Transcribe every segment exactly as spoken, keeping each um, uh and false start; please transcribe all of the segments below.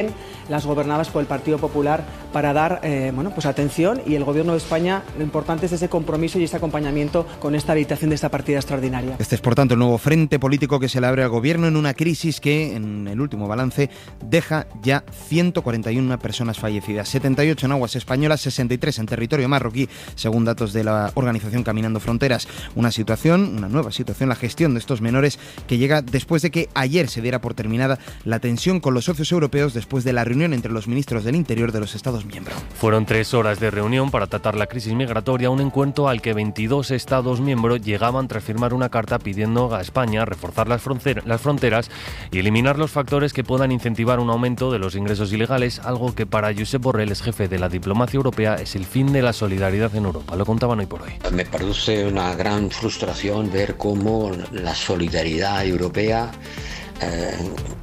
las gobernadas por el Partido Popular para dar eh, bueno, pues atención, y el Gobierno de España, lo importante es ese compromiso y ese acompañamiento con esta habilitación de esta partida extraordinaria. Este es, por tanto, el nuevo frente político que se le abre al Gobierno en una crisis que, en el último balance, deja ya ciento cuarenta y una personas fallecidas, setenta y ocho en aguas españolas, sesenta y tres en territorio marroquí, según datos de la organización Caminando Fronteras. Una situación, una nueva situación, la gestión de estos menores, que llega después de que ayer se diera por terminada la tensión con los socios europeos después de la reunión entre los ministros del Interior de los Estados miembros. Fueron tres horas de reunión para tratar la crisis migratoria, un encuentro al que veintidós Estados miembros llegaban tras firmar una carta pidiendo a España reforzar las fronteras y eliminar los factores que puedan incentivar un aumento de los ingresos ilegales, algo que para Josep Borrell, es jefe de la diplomacia europea, es el fin de la solidaridad en Europa. Lo contaban hoy por hoy. Me produce una gran frustración ver cómo la solidaridad europea eh,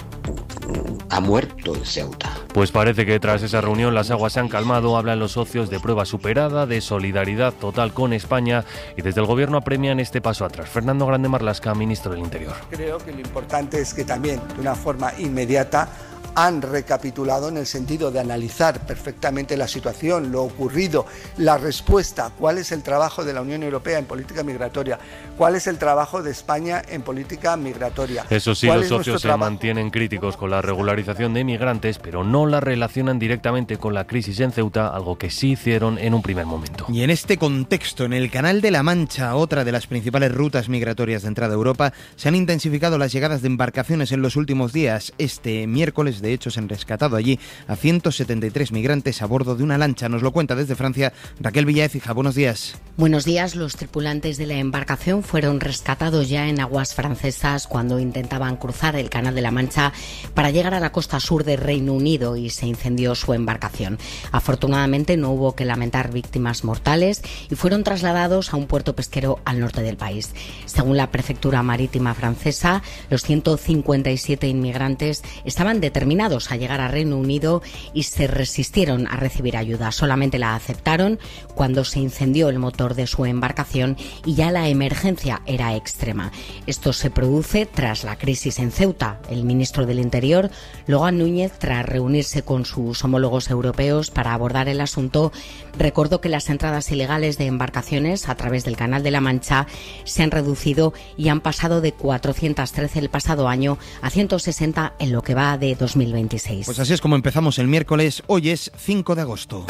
ha muerto en Ceuta. Pues parece que tras esa reunión las aguas se han calmado, hablan los socios de prueba superada, de solidaridad total con España, y desde el Gobierno apremian este paso atrás. Fernando Grande Marlaska, ministro del Interior. Creo que lo importante es que también, de una forma inmediata, han recapitulado en el sentido de analizar perfectamente la situación, lo ocurrido, la respuesta, cuál es el trabajo de la Unión Europea en política migratoria, cuál es el trabajo de España en política migratoria. Eso sí, los socios se mantienen críticos con la regularización de inmigrantes, pero no la relacionan directamente con la crisis en Ceuta, algo que sí hicieron en un primer momento. Y en este contexto, en el Canal de la Mancha, otra de las principales rutas migratorias de entrada a Europa, se han intensificado las llegadas de embarcaciones en los últimos días. Este miércoles, de hecho, se han rescatado allí a ciento setenta y tres migrantes a bordo de una lancha. Nos lo cuenta desde Francia Raquel Villaécija. Buenos días. Buenos días. Los tripulantes de la embarcación fueron rescatados ya en aguas francesas cuando intentaban cruzar el Canal de la Mancha para llegar a la costa sur de Reino Unido, y se incendió su embarcación. Afortunadamente no hubo que lamentar víctimas mortales y fueron trasladados a un puerto pesquero al norte del país. Según la prefectura marítima francesa, los ciento cincuenta y siete inmigrantes estaban determinados a llegar a Reino Unido y se resistieron a recibir ayuda. Solamente la aceptaron cuando se incendió el motor de su embarcación y ya la emergencia era extrema. Esto se produce tras la crisis en Ceuta. El ministro del Interior, Logan Núñez, tras reunirse con sus homólogos europeos para abordar el asunto, recordó que las entradas ilegales de embarcaciones a través del Canal de la Mancha se han reducido y han pasado de cuatrocientos trece el pasado año a ciento sesenta en lo que va de dos mil veintiséis. Pues así es como empezamos el miércoles. Hoy es cinco de agosto.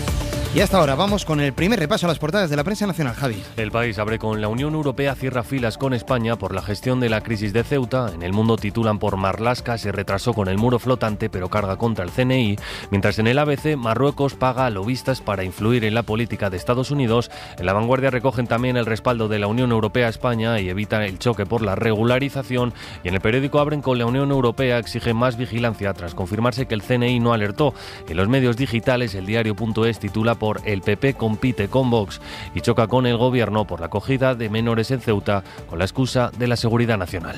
Y hasta ahora vamos con el primer repaso a las portadas de la prensa nacional, Javi. El País abre con: la Unión Europea cierra filas con España por la gestión de la crisis de Ceuta. En El Mundo titulan por: Marlaska se retrasó con el muro flotante pero carga contra el C N I. Mientras en el A B C, Marruecos paga a lobistas para influir en la política de Estados Unidos. En La Vanguardia recogen también el respaldo de la Unión Europea a España y evitan el choque por la regularización. Y en El Periódico abren con: la Unión Europea exige más vigilancia tras confirmarse que el C N I no alertó. En los medios digitales, El Diario punto es titula por: el P P compite con Vox y choca con el Gobierno por la acogida de menores en Ceuta con la excusa de la seguridad nacional.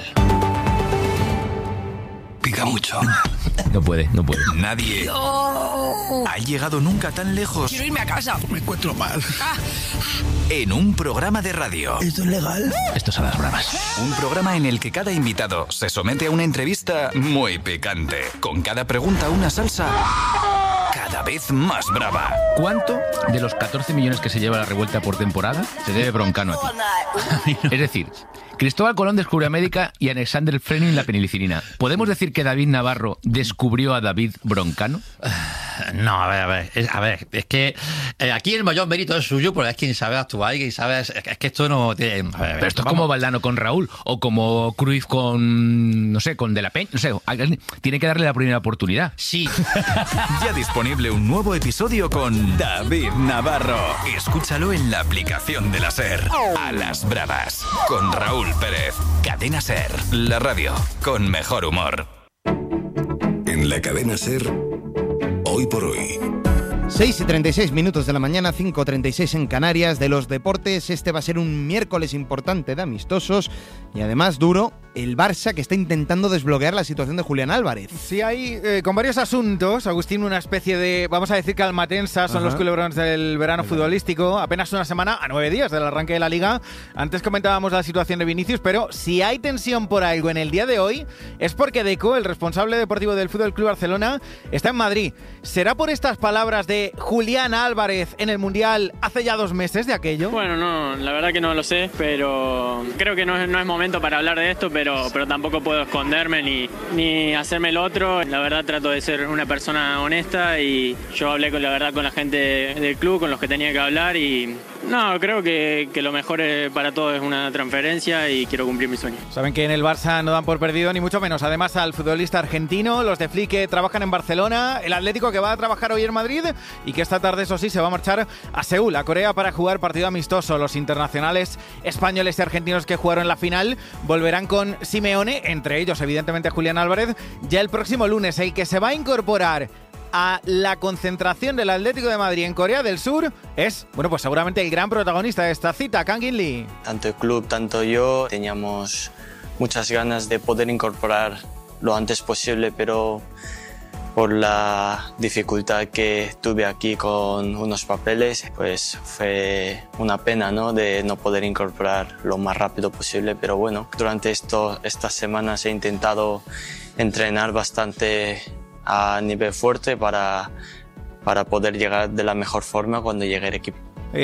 Pica mucho. No puede, no puede. Nadie no. ha llegado nunca tan lejos. Quiero irme a casa. Me encuentro mal. Ah. En un programa de radio. ¿Esto es legal? Esto es a las bravas. Un programa en el que cada invitado se somete a una entrevista muy picante. Con cada pregunta una salsa cada vez más brava. ¿Cuánto de los catorce millones que se lleva la revuelta por temporada se debe Broncano a ti? Es decir, Cristóbal Colón descubrió América y Alexander Fleming la penicilina. ¿Podemos decir que David Navarro descubrió a David Broncano? No, a ver, a ver, es, a ver, es que eh, aquí el mayor mérito es suyo, porque es quien sabe actuar y quien sabe, es, es que esto no tiene... A ver, Pero esto vamos. Es como Valdano con Raúl, o como Cruyff con, no sé, con De la Peña, no sé, tiene que darle la primera oportunidad. Sí. Ya disponible un nuevo episodio con David Navarro. Escúchalo en la aplicación de la SER. A las bravas, con Raúl Pérez. Cadena SER, la radio con mejor humor. En la cadena SER, hoy por hoy. seis y treinta y seis minutos de la mañana, cinco y treinta y seis en Canarias. De los deportes, este va a ser un miércoles importante de amistosos y además duro. El Barça, que está intentando desbloquear la situación de Julián Álvarez. Sí, hay eh, con varios asuntos, Agustín, una especie de, vamos a decir, calmatensa, son Ajá. los culebrones del verano Ajá. futbolístico. Apenas una semana a nueve días del arranque de la Liga. Antes comentábamos la situación de Vinicius, pero si hay tensión por algo en el día de hoy, es porque Deco, el responsable deportivo del Fútbol Club Barcelona, está en Madrid. ¿Será por estas palabras de Julián Álvarez en el Mundial hace ya dos meses de aquello? Bueno, no, la verdad que no lo sé, pero creo que no es, no es momento para hablar de esto, pero, pero tampoco puedo esconderme ni, ni hacerme el otro. La verdad trato de ser una persona honesta y yo hablé con la verdad con la gente del club, con los que tenía que hablar y no, creo que, que lo mejor para todos es una transferencia y quiero cumplir mi sueño. Saben que en el Barça no dan por perdido ni mucho menos. Además al futbolista argentino, los de Flick que trabajan en Barcelona, el Atlético que va a trabajar hoy en Madrid y que esta tarde, eso sí, se va a marchar a Seúl, a Corea, para jugar partido amistoso. Los internacionales españoles y argentinos que jugaron la final volverán con Simeone, entre ellos evidentemente Julián Álvarez, ya el próximo lunes. El que se va a incorporar a la concentración del Atlético de Madrid en Corea del Sur es, bueno, pues seguramente el gran protagonista de esta cita, Kang In Lee. Tanto el club, tanto yo, teníamos muchas ganas de poder incorporar lo antes posible, pero por la dificultad que tuve aquí con unos papeles, pues fue una pena, ¿no?, de no poder incorporar lo más rápido posible. Pero bueno, durante esto, estas semanas he intentado entrenar bastante a nivel fuerte para, para poder llegar de la mejor forma cuando llegue el equipo.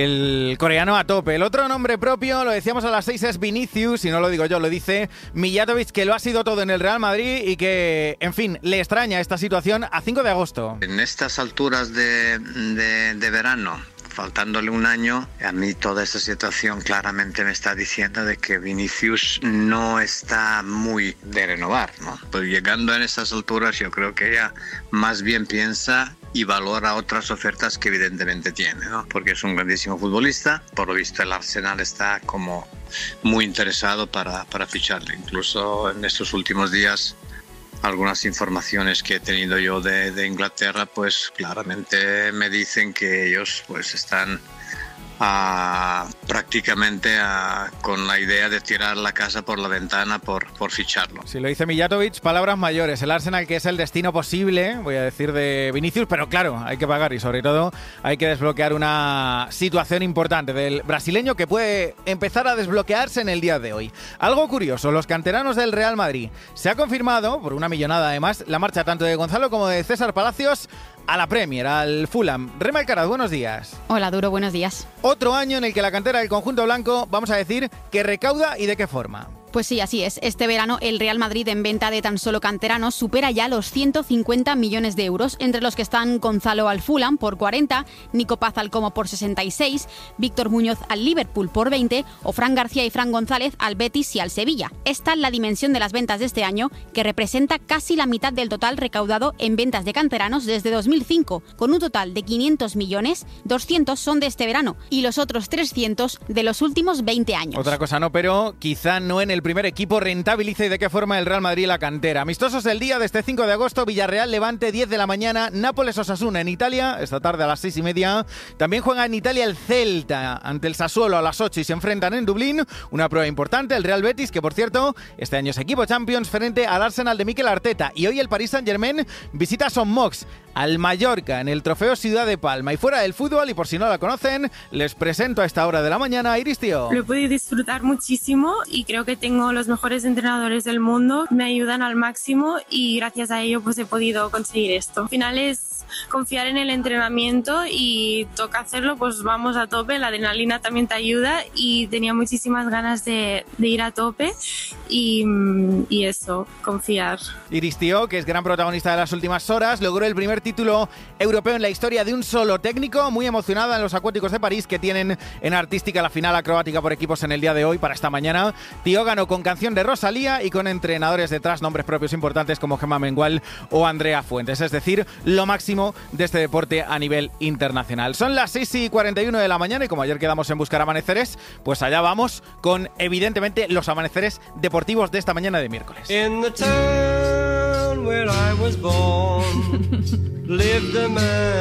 El coreano a tope. El otro nombre propio, lo decíamos a las seis, es Vinicius, y no lo digo yo, lo dice Mijatovic, que lo ha sido todo en el Real Madrid y que, en fin, le extraña esta situación a cinco de agosto. En estas alturas de, de, de verano, faltándole un año, a mí toda esta situación claramente me está diciendo de que Vinicius no está muy de renovar, ¿no? Pues llegando en estas alturas yo creo que ella más bien piensa y valora otras ofertas que evidentemente tiene, ¿no? Porque es un grandísimo futbolista. Por lo visto el Arsenal está como muy interesado para, para ficharle. Incluso en estos últimos días algunas informaciones que he tenido yo de, de Inglaterra, pues claramente me dicen que ellos pues están a, prácticamente a, con la idea de tirar la casa por la ventana por, por ficharlo. Si lo dice Mijatovic, palabras mayores. El Arsenal, que es el destino posible, voy a decir, de Vinicius, pero claro, hay que pagar y sobre todo hay que desbloquear una situación importante del brasileño que puede empezar a desbloquearse en el día de hoy. Algo curioso, los canteranos del Real Madrid. Se ha confirmado, por una millonada además, la marcha tanto de Gonzalo como de César Palacios a la Premier, al Fulham. Rema Alcaraz, buenos días. Hola, Duro, buenos días. Otro año en el que la cantera del conjunto blanco, vamos a decir, que recauda y de qué forma. Pues sí, así es. Este verano el Real Madrid en venta de tan solo canteranos supera ya los ciento cincuenta millones de euros, entre los que están Gonzalo al Fulham por cuarenta, Nico Paz al Como por sesenta y seis, Víctor Muñoz al Liverpool por veinte o Fran García y Fran González al Betis y al Sevilla. Esta es la dimensión de las ventas de este año, que representa casi la mitad del total recaudado en ventas de canteranos desde dos mil cinco, con un total de quinientos millones, doscientos son de este verano y los otros trescientos de los últimos veinte años. Otra cosa no, pero quizá no en el primer equipo rentabiliza y de qué forma el Real Madrid la cantera. Amistosos del día de este cinco de agosto, Villarreal Levante, diez de la mañana, Nápoles Osasuna en Italia, esta tarde a las seis y media. También juega en Italia el Celta ante el Sassuolo a las ocho y se enfrentan en Dublín. Una prueba importante, el Real Betis, que por cierto, este año es equipo Champions frente al Arsenal de Mikel Arteta. Y hoy el Paris Saint-Germain visita a Son Mox, al Mallorca, en el Trofeo Ciudad de Palma. Y fuera del fútbol, y por si no la conocen, les presento a esta hora de la mañana a Iris Tío. Lo he podido disfrutar muchísimo y creo que tengo los mejores entrenadores del mundo, me ayudan al máximo y gracias a ello pues he podido conseguir esto. Al final es confiar en el entrenamiento y toca hacerlo, pues vamos a tope, la adrenalina también te ayuda y tenía muchísimas ganas de, de ir a tope y, y eso, confiar. Iris Tío, que es gran protagonista de las últimas horas, logró el primer título europeo en la historia de un solo técnico, muy emocionada en los acuáticos de París que tienen en artística la final acrobática por equipos en el día de hoy para esta mañana. Tío ganó con canción de Rosalía y con entrenadores detrás, nombres propios importantes como Gemma Mengual o Andrea Fuentes, es decir, lo máximo de este deporte a nivel internacional. Son las seis y cuarenta y uno de la mañana y como ayer quedamos en buscar amaneceres, pues allá vamos con evidentemente los amaneceres deportivos de esta mañana de miércoles. In the town town where I was born lived a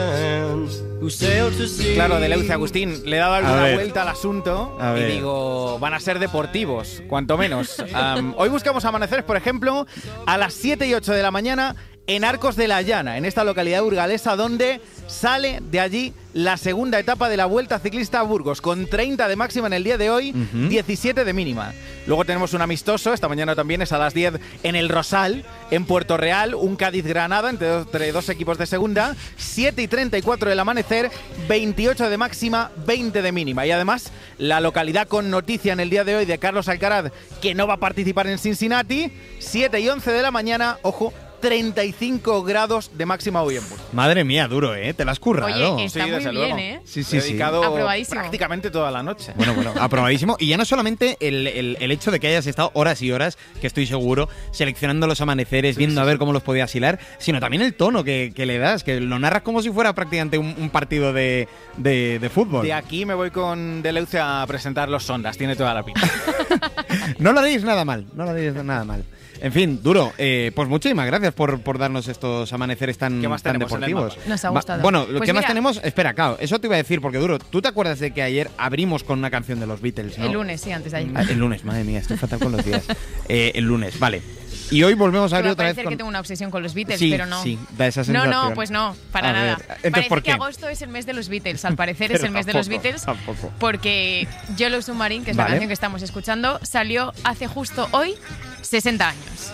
man who sailed to sea. Claro, Deleuze, Agustín, le he dado alguna ver. vuelta al asunto A y ver. digo, van a ser deportivos, cuanto menos. Um, hoy buscamos amaneceres, por ejemplo, a las siete y ocho de la mañana en Arcos de la Llana, en esta localidad burgalesa, donde sale de allí la segunda etapa de la Vuelta Ciclista a Burgos, con treinta de máxima en el día de hoy, Ujú. diecisiete de mínima. Luego tenemos un amistoso, esta mañana también es a las diez en el Rosal, en Puerto Real, un Cádiz-Granada entre dos, entre dos equipos de segunda, siete y treinta y cuatro del amanecer, veintiocho de máxima, veinte de mínima. Y además, la localidad con noticia en el día de hoy de Carlos Alcaraz, que no va a participar en Cincinnati, siete y once de la mañana, ojo, treinta y cinco grados de máxima hoy en Burgos. Madre mía, duro, ¿eh? Te la has currado. Oye, está Sí, muy desde bien, luego. ¿eh? Sí, sí, sí. Dedicado Aprobadísimo. prácticamente toda la noche. Bueno, bueno, aprobadísimo. Y ya no solamente el, el- el hecho de que hayas estado horas y horas, que estoy seguro, seleccionando los amaneceres, viendo a ver cómo los podías hilar, sino también el tono que, que le das, que lo narras como si fuera prácticamente un, un partido de, de- de fútbol. De aquí me voy con Deleuze a presentar los sondas, tiene toda la pinta. No lo haréis nada mal, no lo haréis nada mal. En fin, Duro, eh, pues muchísimas gracias por, por darnos estos amaneceres tan, ¿Qué más tan tenemos en el deportivos. mapa? Nos ha Va- gustado. bueno, lo Pues que más mira- tenemos, espera, claro, eso te iba a decir, porque Duro, ¿tú te acuerdas de que ayer abrimos con una canción de los Beatles, no? El lunes, sí, antes de ayer. Ah, el lunes, madre mía, estoy fatal con los días. Eh, el lunes, vale. Y hoy volvemos a Que abrir va a otra vez parecer con... que tengo una obsesión con los Beatles, Sí, pero no. sí, da esa No, sensación. no, pues no, para A nada. ver, entonces, Parece ¿por que qué? agosto es el mes de los Beatles, al parecer es Pero el mes de los tampoco, Beatles, tampoco. porque Yellow Submarine, que es Vale. la canción que estamos escuchando, salió hace justo hoy sesenta años.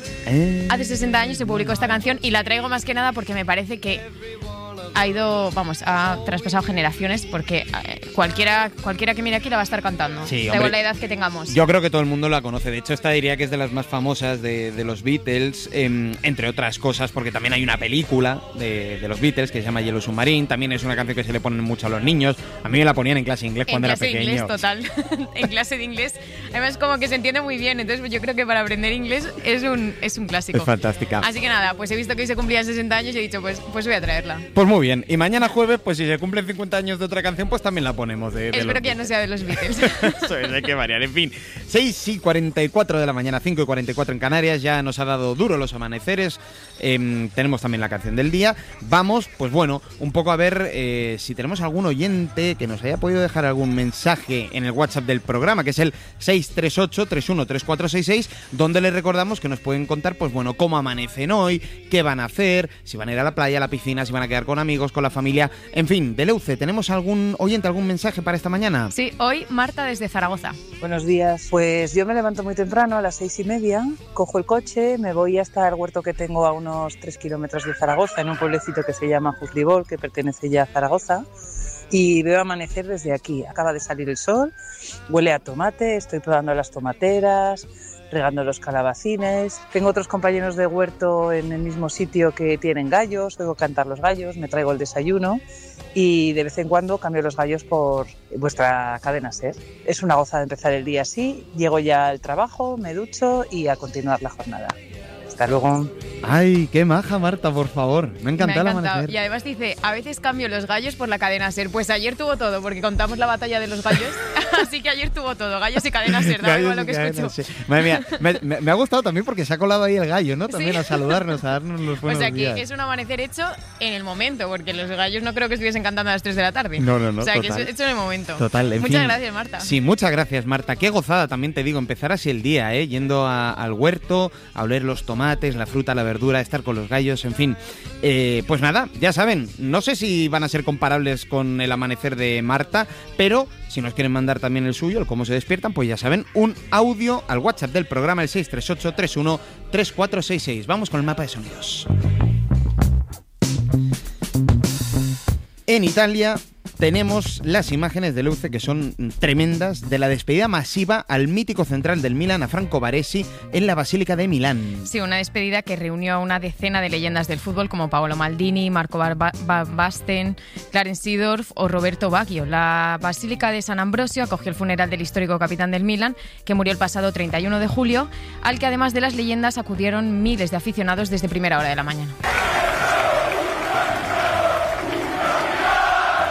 Eh, Hace sesenta años se publicó esta canción y la traigo más que nada porque me parece que ha ido, vamos, ha traspasado generaciones, porque eh, cualquiera cualquiera que mire aquí la va a estar cantando. Sí, da hombre, igual la edad que tengamos. Yo creo que todo el mundo la conoce. De hecho, esta diría que es de las más famosas de, de los Beatles, em, entre otras cosas, porque también hay una película de, de los Beatles que se llama Yellow Submarine. También es una canción que se le ponen mucho a los niños. A mí me la ponían en clase de inglés En cuando era clase de pequeño. inglés, total. En clase de inglés. Además, como que se entiende muy bien. Entonces, yo creo que para aprender inglés es un, es un clásico. Es fantástica. Así que nada, pues he visto que hoy se cumplían sesenta años y he dicho, pues, pues voy a traerla. Pues muy bien. Y mañana jueves, pues si se cumplen cincuenta años de otra canción, pues también la ponemos de, de Espero los que ya no sea de los Beatles. Eso es, hay que variar. En fin, seis y cuarenta y cuatro de la mañana, cinco y cuarenta y cuatro en Canarias. Ya nos ha dado duro los amaneceres. Eh, tenemos también la canción del día. Vamos, pues bueno, un poco a ver eh, si tenemos algún oyente que nos haya podido dejar algún mensaje en el WhatsApp del programa, que es el seis tres ocho, tres uno tres cuatro seis seis, donde les recordamos que nos pueden contar, pues bueno, cómo amanecen hoy, qué van a hacer, si van a ir a la playa, a la piscina, si van a quedar con amigos, con la familia. En fin, Deleuze, ¿tenemos algún oyente, algún mensaje para esta mañana? Sí, hoy Marta desde Zaragoza. Buenos días. Pues yo me levanto muy temprano, a las seis y media, cojo el coche, me voy hasta el huerto que tengo a unos tres kilómetros de Zaragoza, en un pueblecito que se llama Juzlibol, que pertenece ya a Zaragoza, y veo amanecer desde aquí. Acaba de salir el sol, huele a tomate, estoy podando las tomateras, regando los calabacines. Tengo otros compañeros de huerto en el mismo sitio que tienen gallos, oigo cantar los gallos, me traigo el desayuno y de vez en cuando cambio los gallos por vuestra cadena SER. Es una gozada empezar el día así, llego ya al trabajo, me ducho y a continuar la jornada. Hasta luego. Ay, qué maja, Marta, por favor. Me ha Me ha encantado el encantado. amanecer. Y además dice, a veces cambio los gallos por la cadena SER. Pues ayer tuvo todo, porque contamos la batalla de los gallos. Así que ayer tuvo todo, gallos y cadena SER. Da igual lo que Gallos y escucho. cadenas, sí. Madre mía, me, me- me ha gustado también porque se ha colado ahí el gallo, ¿no? También Sí. a saludarnos, a darnos los O buenos sea que días. es un amanecer hecho en el momento, porque los gallos no creo que estuviesen cantando a las tres de la tarde. No, no, no, O sea que total. es hecho en el momento. Total, en Muchas fin. gracias, Marta. Sí, muchas gracias, Marta. Qué gozada, también te digo, empezar así el día, ¿eh? Yendo a- al huerto, a oler los tomates, la fruta, la verdura, estar con los gallos, en fin. Eh, pues nada, ya saben, no sé si van a ser comparables con el amanecer de Marta, pero si nos quieren mandar también el suyo, el cómo se despiertan, pues ya saben, un audio al WhatsApp del programa, el seis tres ocho, tres uno tres cuatro seis seis. Vamos con el mapa de sonidos. En Italia tenemos las imágenes de Luce que son tremendas de la despedida masiva al mítico central del Milan, a Franco Baresi, en la Basílica de Milán. Sí, una despedida que reunió a una decena de leyendas del fútbol como Paolo Maldini, Marco Bar- Ba- Basten, Clarence Seedorf o Roberto Baggio. La Basílica de San Ambrosio acogió el funeral del histórico capitán del Milan, que murió el pasado treinta y uno de julio, al que además de las leyendas acudieron miles de aficionados desde primera hora de la mañana. Así espera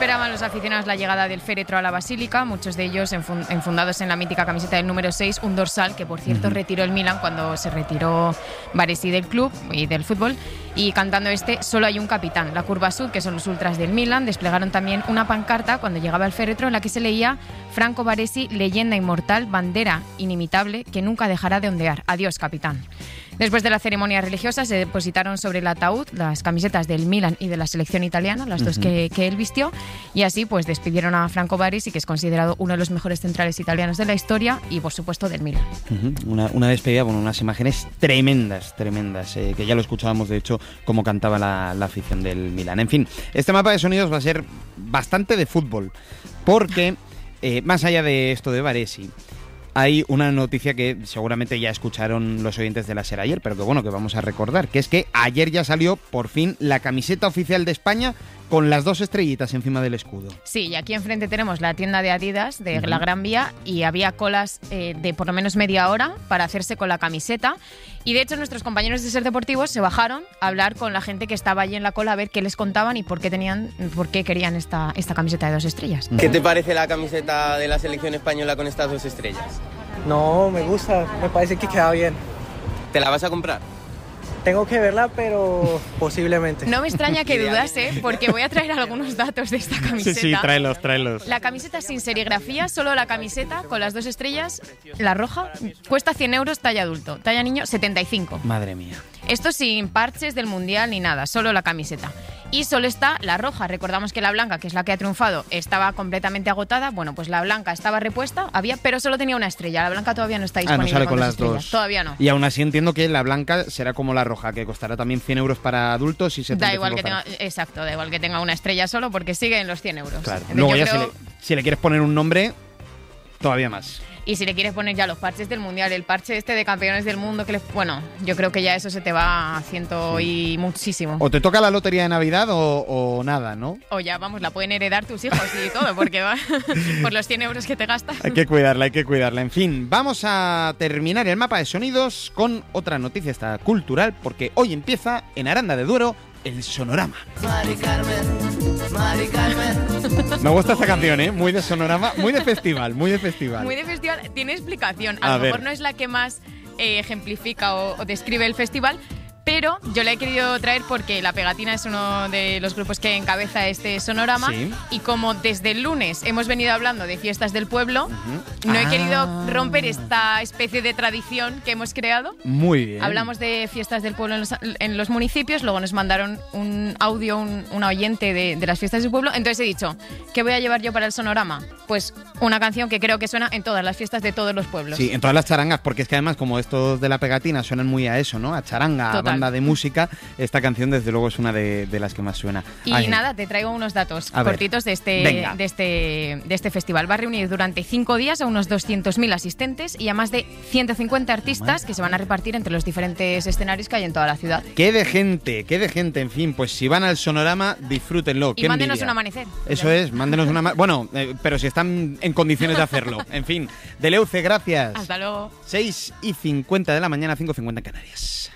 esperaban los aficionados la llegada del féretro a la Basílica, muchos de ellos enfundados en la mítica camiseta del número seis, un dorsal que, por cierto, uh-huh. retiró el Milan cuando se retiró Baresi del club y del fútbol. Y cantando este, solo hay un capitán. La Curva Sud, que son los ultras del Milan, desplegaron también una pancarta cuando llegaba el féretro en la que se leía: Franco Baresi, leyenda inmortal, bandera inimitable que nunca dejará de ondear. Adiós, capitán. Después de la ceremonia religiosa se depositaron sobre el ataúd las camisetas del Milan y de la selección italiana, las uh-huh. dos que, que él vistió, y así pues despidieron a Franco Baresi, que es considerado uno de los mejores centrales italianos de la historia y por supuesto del Milan. Uh-huh. Una, una despedida, bueno, unas imágenes tremendas, tremendas, eh, que ya lo escuchábamos de hecho como cantaba la, la afición del Milan. En fin, este mapa de sonidos va a ser bastante de fútbol, porque eh, más allá de esto de Baresi, hay una noticia que seguramente ya escucharon los oyentes de la SER ayer, pero que bueno, que vamos a recordar, que es que ayer ya salió por fin la camiseta oficial de España con las dos estrellitas encima del escudo. Sí, y aquí enfrente tenemos la tienda de Adidas de uh-huh. la Gran Vía y había colas eh, de por lo menos media hora para hacerse con la camiseta. Y de hecho nuestros compañeros de SER Deportivos se bajaron a hablar con la gente que estaba allí en la cola a ver qué les contaban y por qué tenían, por qué querían esta, esta camiseta de dos estrellas. ¿Qué te parece la camiseta de la selección española con estas dos estrellas? No, me gusta, me parece que queda bien. ¿Te la vas a comprar? Tengo que verla, pero posiblemente. No me extraña que dudase, porque voy a traer algunos datos de esta camiseta. Sí, sí, tráelos, tráelos. La camiseta sin serigrafía, solo la camiseta con las dos estrellas, la roja, cuesta cien euros talla adulto, talla niño setenta y cinco. Madre mía. Esto sin parches del Mundial ni nada, solo la camiseta. Y solo está la roja. Recordamos que la blanca, que es la que ha triunfado, estaba completamente agotada. Bueno, pues la blanca estaba repuesta, había, pero solo tenía una estrella. La blanca todavía no está disponible. Ah, no sale con, con las estrellas. dos. Todavía no. Y aún así entiendo que la blanca será como la roja, que costará también cien euros para adultos y setenta y cinco Da igual que para... tenga, exacto, da igual que tenga una estrella solo, porque sigue en los cien euros. Claro. Entonces, Luego ya creo... si, le, si le quieres poner un nombre, todavía más. Y si le quieres poner ya los parches del Mundial, el parche este de campeones del mundo, que le, bueno, yo creo que ya eso se te va a ciento sí. y muchísimo. O te toca la lotería de Navidad o, o nada, ¿no? O ya, vamos, la pueden heredar tus hijos y todo, porque va por los cien euros que te gastas. Hay que cuidarla, hay que cuidarla. En fin, vamos a terminar el mapa de sonidos con otra noticia esta cultural, porque hoy empieza en Aranda de Duero el Sonorama. Mari Carmen, Mari Carmen. Me gusta esta canción, ¿eh? Muy de Sonorama, muy de festival, muy de festival. Muy de festival, tiene explicación. A, a lo ver. mejor no es la que más eh, ejemplifica o, o describe el festival, pero yo la he querido traer porque La Pegatina es uno de los grupos que encabeza este Sonorama. Sí. Y como desde el lunes hemos venido hablando de fiestas del pueblo, uh-huh. no ah. he querido romper esta especie de tradición que hemos creado. Muy bien. Hablamos de fiestas del pueblo en los, en los municipios, luego nos mandaron un audio, un, un oyente de, de las fiestas del pueblo. Entonces he dicho, ¿qué voy a llevar yo para el Sonorama? Pues una canción que creo que suena en todas las fiestas de todos los pueblos. Sí, en todas las charangas, porque es que además como estos de La Pegatina suenan muy a eso, ¿no? A charanga, a banda de música, esta canción desde luego es una de, de las que más suena. Y Ay. nada, te traigo unos datos a cortitos de este, de, este, de este festival. Va a reunir durante cinco días a unos doscientos mil asistentes y a más de ciento cincuenta artistas que se van a repartir entre los diferentes escenarios que hay en toda la ciudad. ¡Qué de gente! ¡Qué de gente! En fin, pues si van al Sonorama, disfrútenlo. Y mándenos envidia. un amanecer. Eso es, mándenos una... Bueno, eh, pero si están en condiciones de hacerlo. En fin, Deleuze, gracias. Hasta luego. seis y cincuenta de la mañana, cinco y cincuenta en Canarias.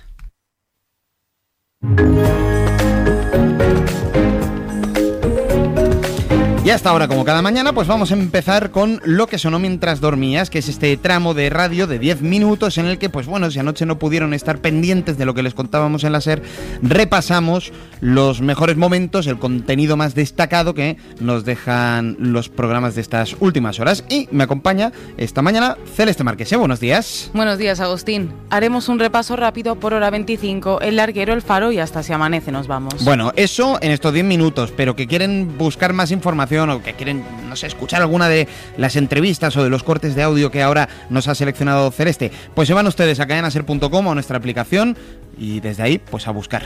Y hasta ahora, como cada mañana, pues vamos a empezar con Lo que sonó mientras dormías, que es este tramo de radio de diez minutos en el que, pues bueno, si anoche no pudieron estar pendientes de lo que les contábamos en la SER, repasamos los mejores momentos, el contenido más destacado que nos dejan los programas de estas últimas horas. Y me acompaña esta mañana Celeste Marquese. Buenos días. Buenos días, Agustín. Haremos un repaso rápido por hora veinticinco, El Larguero, El Faro y hasta si amanece nos vamos. Bueno, eso en estos diez minutos, pero que quieren buscar más información o que quieren, no sé, escuchar alguna de las entrevistas o de los cortes de audio que ahora nos ha seleccionado Celeste, pues se van ustedes a cadena ser punto com o a nuestra aplicación y desde ahí pues a buscar.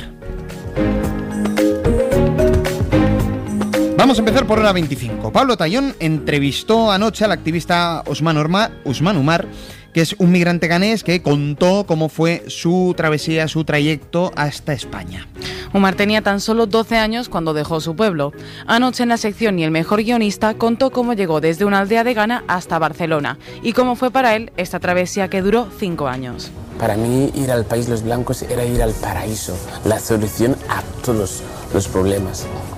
Vamos a empezar por hora veinticinco. Pablo Tallón entrevistó anoche al activista Usman, Orma, Usman Umar, que es un migrante ganés que contó cómo fue su travesía, su trayecto hasta España. Umar tenía tan solo doce años cuando dejó su pueblo. Anoche en la sección Y el mejor guionista contó cómo llegó desde una aldea de Ghana hasta Barcelona y cómo fue para él esta travesía que duró cinco años. Para mí ir al País Los Blancos era ir al paraíso, la solución a todos los problemas.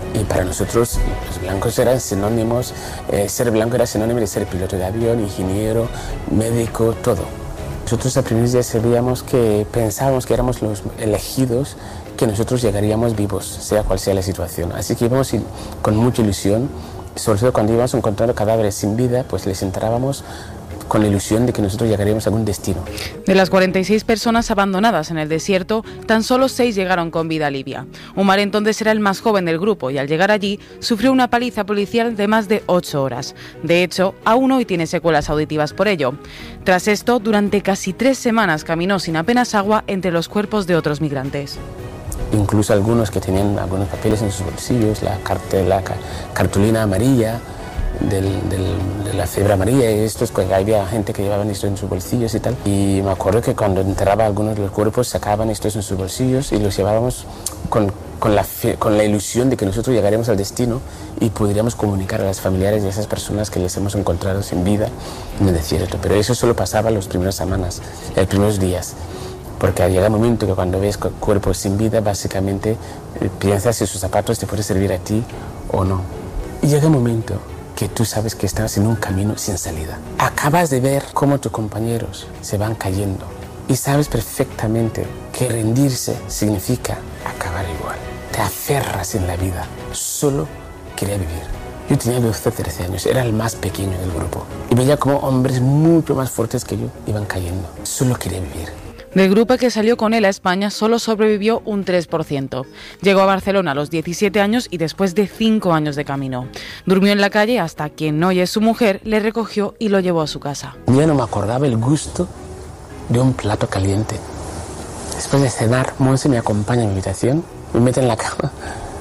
Y para nosotros los blancos eran sinónimos, eh, ser blanco era sinónimo de ser piloto de avión, ingeniero, médico, todo. Nosotros a primeros días sabíamos que pensábamos que éramos los elegidos, que nosotros llegaríamos vivos, sea cual sea la situación. Así que íbamos con mucha ilusión, sobre todo cuando íbamos encontrando cadáveres sin vida, pues les enterábamos con la ilusión de que nosotros llegaríamos a algún destino. De las cuarenta y seis personas abandonadas en el desierto, tan solo seis llegaron con vida a Libia. Umar entonces era el más joven del grupo y al llegar allí sufrió una paliza policial de más de ocho horas. De hecho, aún hoy tiene secuelas auditivas por ello. Tras esto, durante casi tres semanas caminó sin apenas agua entre los cuerpos de otros migrantes. Incluso algunos que tenían algunos papeles en sus bolsillos, la, cartel, la cartulina amarilla, Del, del, de la fiebre amarilla y esto, pues había gente que llevaban esto en sus bolsillos y tal, y me acuerdo que cuando enterraba algunos de los cuerpos sacaban estos en sus bolsillos y los llevábamos con, con, la, con la ilusión de que nosotros llegaríamos al destino y podríamos comunicar a los familiares de esas personas que les hemos encontrado sin vida en el desierto. Pero eso solo pasaba las primeras semanas, los primeros días, porque llega un momento que cuando ves cuerpos sin vida básicamente eh, piensas si sus zapatos te pueden servir a ti o no, y llega un momento que tú sabes que estás en un camino sin salida. Acabas de ver cómo tus compañeros se van cayendo y sabes perfectamente que rendirse significa acabar igual. Te aferras en la vida, solo quería vivir. Yo tenía doce, trece años, era el más pequeño del grupo y veía como hombres mucho más fuertes que yo iban cayendo. Solo quería vivir. Del grupo que salió con él a España solo sobrevivió un tres por ciento. Llegó a Barcelona a los diecisiete años y después de cinco años de camino. Durmió en la calle hasta que Noye, su mujer, le recogió y lo llevó a su casa. Yo no me acordaba el gusto de un plato caliente. Después de cenar, Monse me acompaña en mi habitación, me mete en la cama.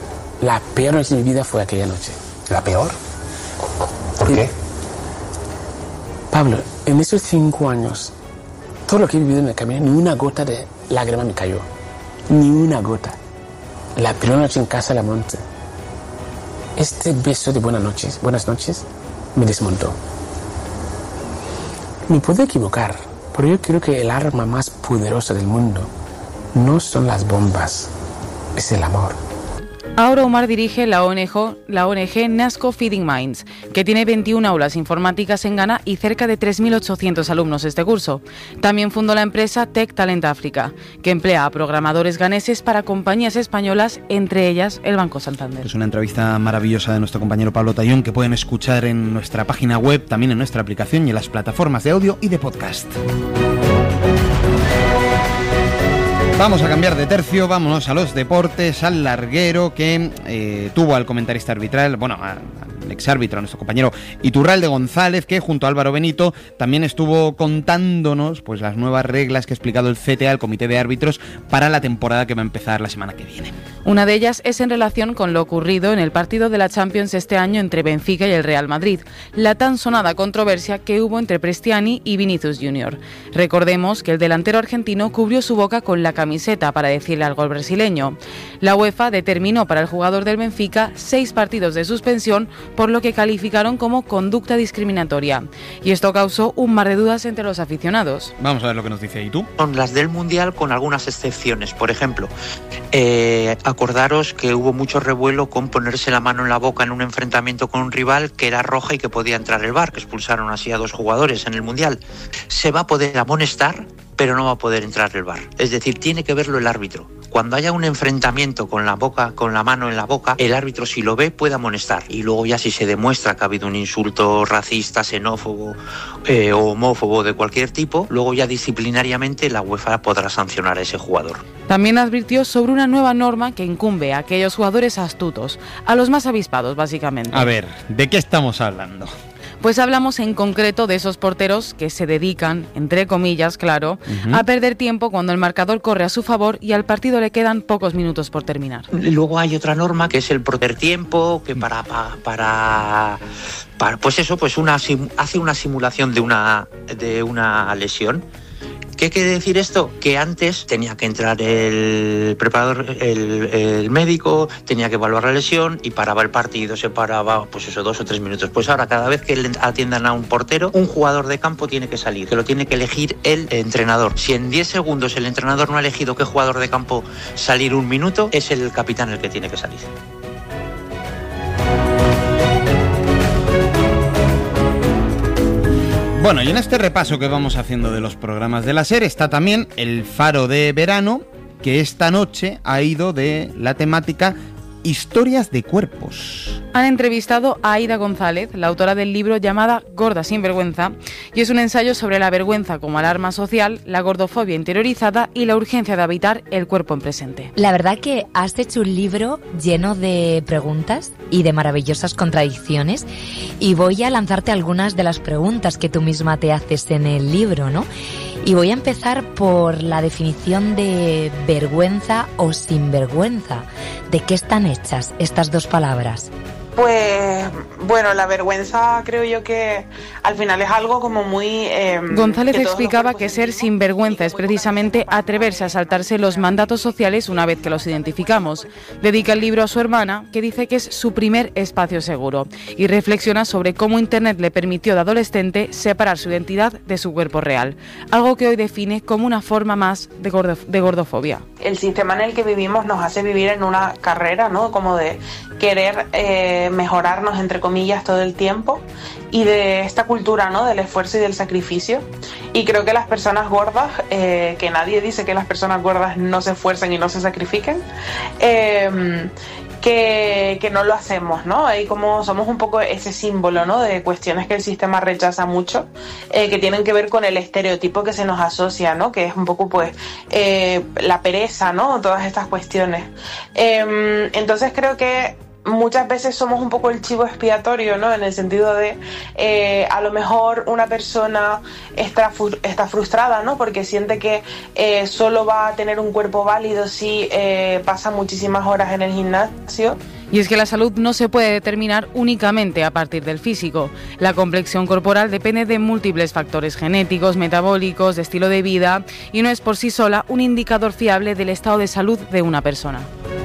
La peor noche de mi vida fue aquella noche. ¿La peor? ¿Por qué? Pablo, en esos cinco años, todo lo que he vivido en el camino, ni una gota de lágrima me cayó. Ni una gota. La primera noche en casa de la Monte, este beso de buenas noches, buenas noches, me desmontó. Me puedo equivocar, pero yo creo que el arma más poderosa del mundo no son las bombas, es el amor. Ahora Umar dirige la O N G, la O N G Nasco Feeding Minds, que tiene veintiuna aulas informáticas en Ghana y cerca de tres mil ochocientos alumnos este curso. También fundó la empresa Tech Talent África, que emplea a programadores ganeses para compañías españolas, entre ellas el Banco Santander. Es una entrevista maravillosa de nuestro compañero Pablo Tallón, que pueden escuchar en nuestra página web, también en nuestra aplicación y en las plataformas de audio y de podcast. Vamos a cambiar de tercio, vámonos a los deportes, al larguero que eh, tuvo al comentarista arbitral, bueno, al exárbitro, a nuestro compañero Iturralde González, que junto a Álvaro Benito también estuvo contándonos pues las nuevas reglas que ha explicado el C T A, el Comité de Árbitros, para la temporada que va a empezar la semana que viene. Una de ellas es en relación con lo ocurrido en el partido de la Champions este año entre Benfica y el Real Madrid, la tan sonada controversia que hubo entre Prestiani y Vinicius junior Recordemos que el delantero argentino cubrió su boca con la camiseta para decirle al gol brasileño. La UEFA determinó para el jugador del Benfica seis partidos de suspensión, por lo que calificaron como conducta discriminatoria. Y esto causó un mar de dudas entre los aficionados. Vamos a ver lo que nos dice ahí tú. Son las del Mundial con algunas excepciones. Por ejemplo, eh, acordaros que hubo mucho revuelo con ponerse la mano en la boca en un enfrentamiento con un rival que era roja y que podía entrar el V A R, que expulsaron así a dos jugadores en el Mundial. Se va a poder amonestar, pero no va a poder entrar el V A R. Es decir, tiene que verlo el árbitro. Cuando haya un enfrentamiento con la boca, con la mano en la boca, el árbitro, si lo ve, puede amonestar. Y luego ya si se demuestra que ha habido un insulto racista, xenófobo eh, o homófobo de cualquier tipo, luego ya disciplinariamente la UEFA podrá sancionar a ese jugador. También advirtió sobre una nueva norma que incumbe a aquellos jugadores astutos, a los más avispados básicamente. A ver, ¿de qué estamos hablando? Pues hablamos en concreto de esos porteros que se dedican, entre comillas, claro, uh-huh. a perder tiempo cuando el marcador corre a su favor y al partido le quedan pocos minutos por terminar. Luego hay otra norma que es el perder tiempo, que para, para, para, para pues eso, pues una hace una simulación de una de una lesión. ¿Qué quiere decir esto? Que antes tenía que entrar el preparador, el, el médico, tenía que evaluar la lesión y paraba el partido, se paraba, pues eso, dos o tres minutos. Pues ahora, cada vez que le atiendan a un portero, un jugador de campo tiene que salir, que lo tiene que elegir el entrenador. Si en diez segundos el entrenador no ha elegido qué jugador de campo salir un minuto, es el capitán el que tiene que salir. Bueno, y en este repaso que vamos haciendo de los programas de la SER está también el Faro de Verano, que esta noche ha ido de la temática Historias de cuerpos. Han entrevistado a Aida González, la autora del libro llamada Gorda sin vergüenza, y es un ensayo sobre la vergüenza como alarma social, la gordofobia interiorizada y la urgencia de habitar el cuerpo en presente. La verdad que has hecho un libro lleno de preguntas y de maravillosas contradicciones, y voy a lanzarte algunas de las preguntas que tú misma te haces en el libro, ¿no? Y voy a empezar por la definición de vergüenza o sinvergüenza. ¿De qué están hechas estas dos palabras? Pues bueno, la vergüenza creo yo que al final es algo como muy... Eh, González explicaba que ser sinvergüenza es precisamente atreverse a saltarse los mandatos sociales una vez que los identificamos. Dedica el libro a su hermana, que dice que es su primer espacio seguro, y reflexiona sobre cómo Internet le permitió de adolescente separar su identidad de su cuerpo real, algo que hoy define como una forma más de, gordo, de gordofobia. El sistema en el que vivimos nos hace vivir en una carrera, ¿no? Como de querer eh, mejorarnos, entre comillas, todo el tiempo, y de esta cultura, ¿no? Del esfuerzo y del sacrificio. Y creo que las personas gordas, eh, que nadie dice que las personas gordas no se esfuercen y no se sacrifiquen, eh, que, que no lo hacemos, ¿no? Ahí como somos un poco ese símbolo, ¿no? De cuestiones que el sistema rechaza mucho, eh, que tienen que ver con el estereotipo que se nos asocia, ¿no? Que es un poco, pues, eh, la pereza, ¿no? Todas estas cuestiones. Eh, entonces creo que muchas veces somos un poco el chivo expiatorio, ¿no? En el sentido de, eh, a lo mejor una persona está, está frustrada, ¿no? Porque siente que eh, solo va a tener un cuerpo válido si eh, pasa muchísimas horas en el gimnasio. Y es que la salud no se puede determinar únicamente a partir del físico. La complexión corporal depende de múltiples factores genéticos, metabólicos, de estilo de vida, y no es por sí sola un indicador fiable del estado de salud de una persona.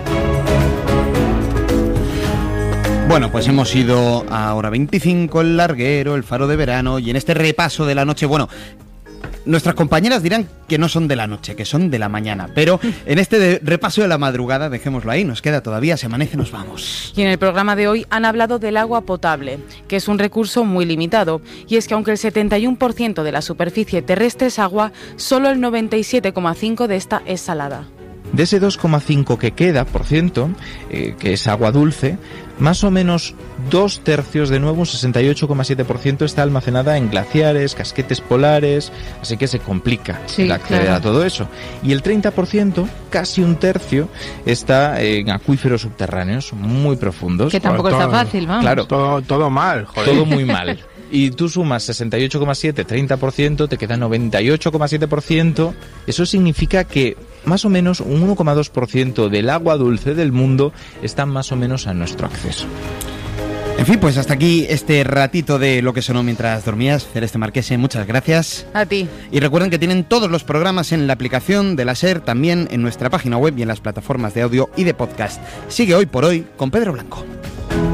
Bueno, pues hemos ido a Hora veinticinco, El Larguero, El Faro de Verano, y en este repaso de la noche, bueno, nuestras compañeras dirán que no son de la noche, que son de la mañana, pero en este de repaso de la madrugada, dejémoslo ahí, nos queda todavía, se amanece, nos vamos. Y en el programa de hoy han hablado del agua potable, que es un recurso muy limitado, y es que aunque el setenta y uno por ciento de la superficie terrestre es agua, solo el noventa y siete coma cinco por ciento de esta es salada. De ese dos coma cinco que queda, por ciento, eh, que es agua dulce, más o menos dos tercios, de nuevo un sesenta y ocho coma siete por ciento, está almacenada en glaciares, casquetes polares, así que se complica sí, el acceder claro. a todo eso. Y el treinta por ciento, casi un tercio, está en acuíferos subterráneos muy profundos. Que tampoco todo, está fácil, vamos. Claro, todo, todo mal, joder. Todo muy mal. Y tú sumas sesenta y ocho coma siete, treinta por ciento, te queda noventa y ocho coma siete por ciento. Eso significa que más o menos un uno coma dos por ciento del agua dulce del mundo está más o menos a nuestro acceso. En fin, pues hasta aquí este ratito de Lo que sonó mientras dormías. Celeste Marquese, muchas gracias. A ti. Y recuerden que tienen todos los programas en la aplicación de la SER, también en nuestra página web y en las plataformas de audio y de podcast. Sigue Hoy por Hoy con Pedro Blanco.